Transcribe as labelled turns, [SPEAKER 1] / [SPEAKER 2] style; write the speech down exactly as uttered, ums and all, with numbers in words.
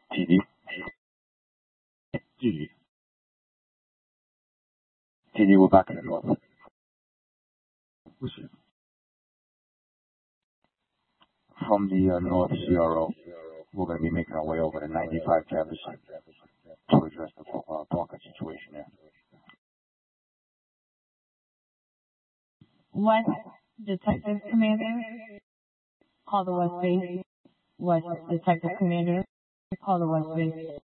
[SPEAKER 1] T D. T D. T D, we're back in the north. From the uh, North C R O, we're going to be making our way over to ninety-five Travis to address the uh, Parker situation there.
[SPEAKER 2] West Detective Commander, call the West Base. West Detective Commander, call the West Base.